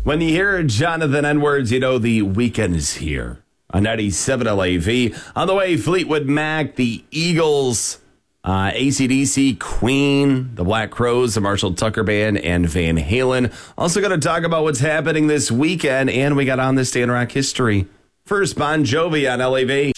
When you hear Jonathan Edwards, you know the weekend is here. On 97 LAV. On the way, Fleetwood Mac, the Eagles, AC/DC, Queen, the Black Crowes, the Marshall Tucker Band, and Van Halen. Also going to talk about what's happening this weekend, and we got On This Day in Rock History. First, Bon Jovi on LAV.